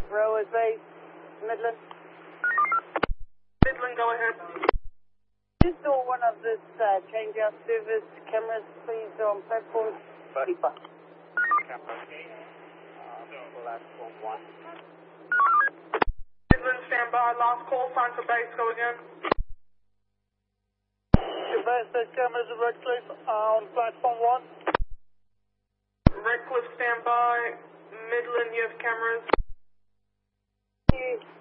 Railway base, Midland. Midland, go ahead. Just do one of this change out service cameras, please, on platform 35. Camera 8, platform 1. Midland, stand by. Last call, sign for base, go again. The base cameras at Redcliffe on platform 1. Redcliffe, stand by. Midland, you have cameras. Thank you.